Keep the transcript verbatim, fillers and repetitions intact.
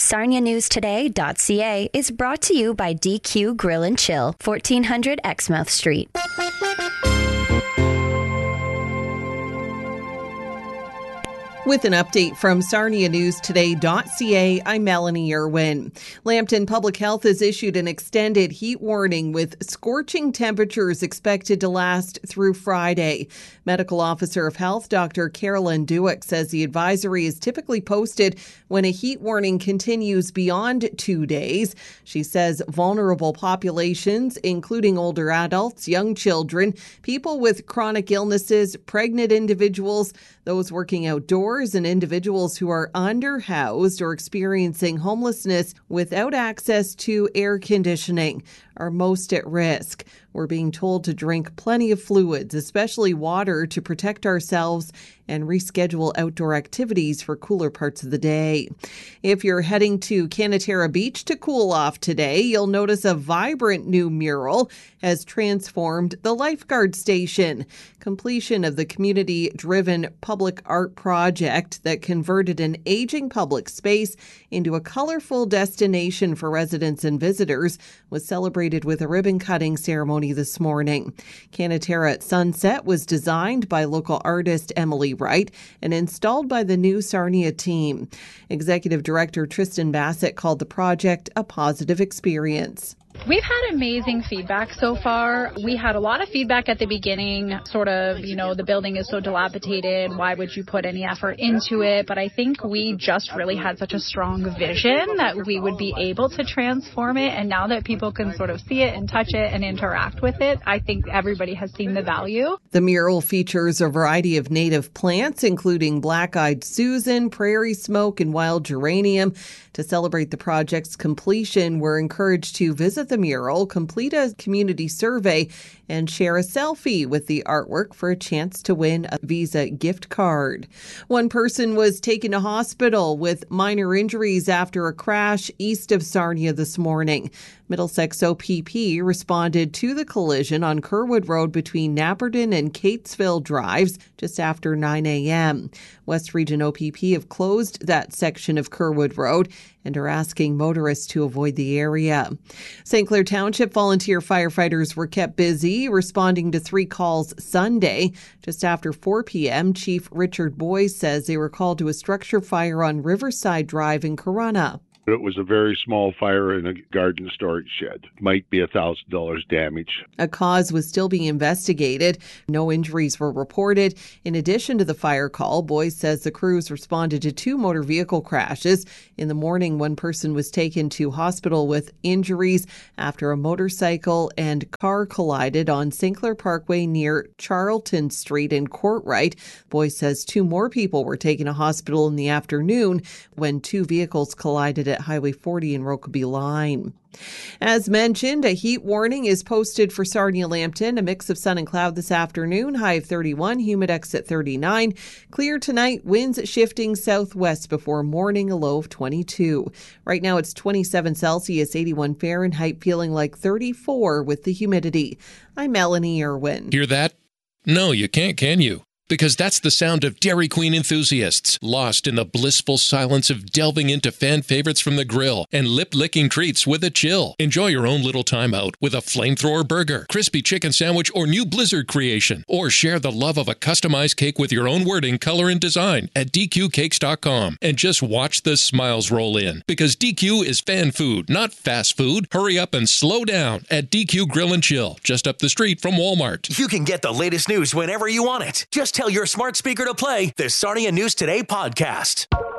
Sarnia News Today dot C A is brought to you by D Q Grill and Chill, fourteen hundred Exmouth Street. With an update from Sarnia News Today dot C A, I'm Melanie Irwin. Lambton Public Health has issued an extended heat warning with scorching temperatures expected to last through Friday. Medical Officer of Health, Doctor Carolyn Dewick, says the advisory is typically posted when a heat warning continues beyond two days. She says vulnerable populations, including older adults, young children, people with chronic illnesses, pregnant individuals, those working outdoors, and individuals who are underhoused or experiencing homelessness without access to air conditioning are most at risk. We're being told to drink plenty of fluids, especially water, to protect ourselves and reschedule outdoor activities for cooler parts of the day. If you're heading to Canaterra Beach to cool off today, you'll notice a vibrant new mural has transformed the lifeguard station. Completion of the community-driven public art project that converted an aging public space into a colorful destination for residents and visitors was celebrated with a ribbon-cutting ceremony this morning. Canaterra at Sunset was designed by local artist Emily Wright and installed by the new Sarnia team. Executive Director Tristan Bassett called the project a positive experience. We've had amazing feedback so far. We had a lot of feedback at the beginning, sort of, you know, the building is so dilapidated. Why would you put any effort into it? But I think we just really had such a strong vision that we would be able to transform it. And now that people can sort of see it and touch it and interact with it, I think everybody has seen the value. The mural features a variety of native plants, including black-eyed Susan, prairie smoke, and wild geranium. To celebrate the project's completion, we're encouraged to visit the mural, complete a community survey, and share a selfie with the artwork for a chance to win a Visa gift card. One person was taken to hospital with minor injuries after a crash east of Sarnia this morning. Middlesex O P P responded to the collision on Kerwood Road between Napperton and Catesville Drives just after nine a.m. West Region O P P have closed that section of Kerwood Road and are asking motorists to avoid the area. Saint Clair Township volunteer firefighters were kept busy responding to three calls Sunday. Just after four p.m., Chief Richard Boyce says they were called to a structure fire on Riverside Drive in Corunna. It was a very small fire in a garden storage shed. Might be one thousand dollars damage. A cause was still being investigated. No injuries were reported. In addition to the fire call, Boyce says the crews responded to two motor vehicle crashes. In the morning, one person was taken to hospital with injuries after a motorcycle and car collided on Saint Clair Parkway near Charlton Street in Courtright. Boyce says two more people were taken to hospital in the afternoon when two vehicles collided at Highway forty and Rokeby Line. As mentioned, a heat warning is posted for Sarnia Lambton. A mix of sun and cloud this afternoon, high of thirty-one, humidex at thirty-nine. Clear tonight, winds shifting southwest before morning, a low of twenty-two. Right now it's twenty-seven Celsius, eighty-one Fahrenheit, feeling like thirty-four with the humidity. I'm Melanie Irwin. Hear that? No, you can't, can you? Because that's the sound of Dairy Queen enthusiasts, lost in the blissful silence of delving into fan favorites from the grill and lip-licking treats with a chill. Enjoy your own little time out with a flamethrower burger, crispy chicken sandwich, or new Blizzard creation. Or share the love of a customized cake with your own wording, color, and design at D Q cakes dot com. And just watch the smiles roll in. Because D Q is fan food, not fast food. Hurry up and slow down at D Q Grill and Chill, just up the street from Walmart. You can get the latest news whenever you want it. Just tell your smart speaker to play the Sarnia News Today podcast.